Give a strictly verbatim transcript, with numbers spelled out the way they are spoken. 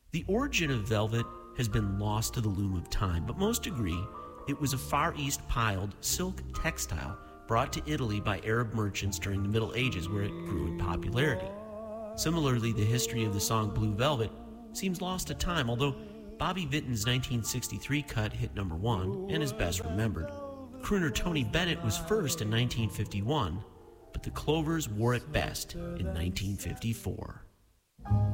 The origin of velvet has been lost to the loom of time, but most agree it was a Far East piled silk textile brought to Italy by Arab merchants during the Middle Ages, where it grew in popularity. Similarly, the history of the song Blue Velvet seems lost to time, although Bobby Vinton's nineteen sixty-three cut hit number one and is best remembered. Crooner Tony Bennett was first in nineteen fifty-one, but the Clovers wore it best in nineteen fifty-four.